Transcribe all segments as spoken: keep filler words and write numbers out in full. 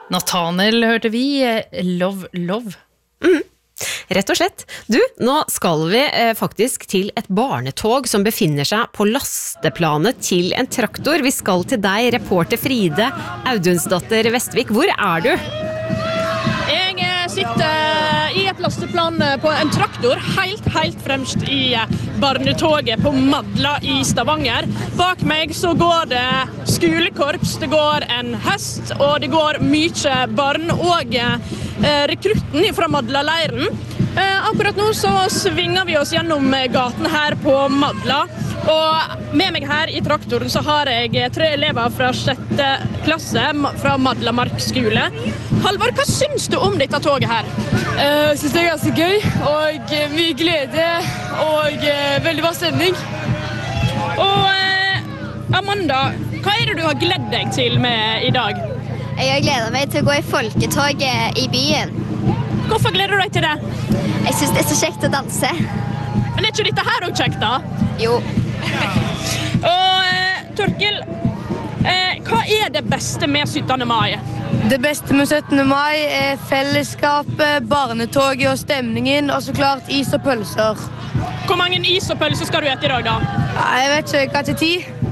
Nathaniel hørte vi, Love, Love. Mm. Rett og slett. Du, nå skal vi eh, faktisk til et barnetog som befinner seg på lasteplanet til en traktor. Vi skal til deg, reporter Fride Audunsdatter Vestvik. Hvor er du? Jeg sitter i et lasteplan på en traktor, helt, helt fremst i barnetoget på Madla i Stavanger. Bak meg så går det skolekorps, det går en hest, og det går mye barn og eh, rekrutten fra Madla-leiren. Eh, akkurat nå så svinger vi oss gjennom gaten her på Madla, og med meg her i traktoren så har jeg tre elever fra sjette klasse fra Madla Mark skole. Halvor, hva syns du om dette toget her? Jeg synes det er ganske gøy, og mye glede, og veldig bra stemning. Og eh, Amanda, hva er det du har gledd deg til med i dag? Jeg har gledet meg til å gå i folketoget i byen. Hvorfor gleder du deg til det? Jeg synes det er så kjekt å danse. Men er ikke dette her også kjekt da? Jo. Og eh, Torkil, eh, hva er det beste med syttende mai? Det beste med syttende mai er fellesskapet, barnetoget og stemningen, og så klart is og pølser. Hvor mange is og pølser skal du ete i dag da? Ja, jeg vet ikke, hva til ti?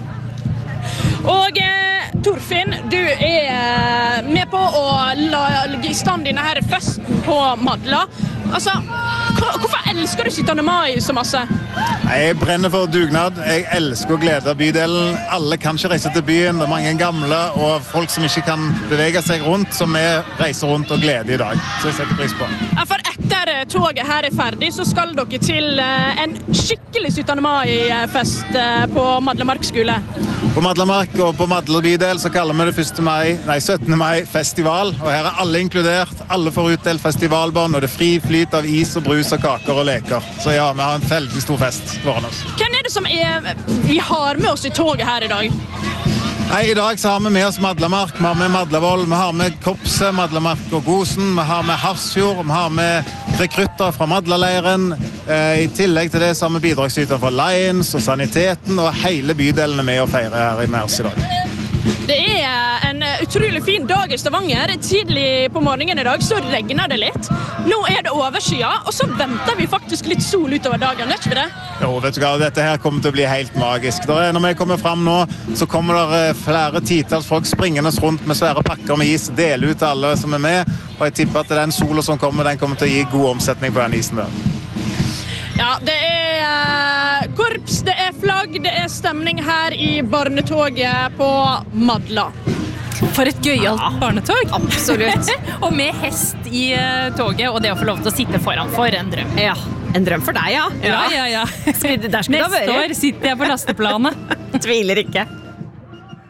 Og eh, Torfinn, du er med på å legge i stand denne her festen på Madla. Altså, hvorfor elsker du syttende mai så masse? Jeg brenner for dugnad. Jeg elsker å glede bydelen. Alle kan ikke reise til byen. Det er mange gamle og folk som ikke kan bevege seg rundt, som er reiser rundt og gleder i dag. Så jeg setter pris på. Ja, for etter toget her er ferdig, så skal dere til en skikkelig syttende mai-fest på Madla Mark skole. På Madla Mark og på Madla bydel så kaller vi det første mai, nei, syttende mai festival. Og her er alle inkludert. Alle får utdelt festivalbarn, og det er fri flyt av is og brus og kaker og leker. Så ja, vi har en veldig stor fest foran oss. Hvem er det som er, vi har med oss i toget her i dag? Nei, i dag så har vi med oss Madla Mark, vi har med Madlavoll, vi har med Korpset, Madla Mark og Gosen, vi har med Hafrsfjord, vi har med rekrutter fra Madla-leiren. Eh, I tillegg til det så har vi bidragsyter fra Lions og Saniteten, og hele bydelen er med å feire her i Mers i dag. Det er en utrolig fin dag i Stavanger. Tidlig på morgenen i dag så regner det litt. Nå er det overskya, og så venter vi faktisk litt sol utover dagen, vet ikke vi det? Jo, vet du hva, dette her kommer til å bli helt magisk. Der er, når vi kommer frem nå, så kommer det flere titalls folk springende rundt med svære pakker med is, deler ut alle som er med, og jeg tipper at den solen som kommer, den kommer til å gi god omsetning på den isen der. Ja, det er uh, korps, det er flagg, det er stemning her i barnetoget på Madla. For et gøyalt ja, barnetog. Absolutt. Og med hest i uh, toget, og det å få lov til å sitte foran for en drøm. Ja, en drøm for deg, ja. Ja, ja, ja. Der skal Neste år sitter jeg på lasteplanet. Tviler ikke.